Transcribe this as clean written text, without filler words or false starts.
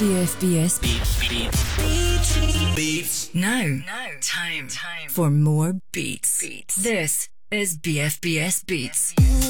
BFBS Beats. Now, time for more beats. This is BFBS Beats.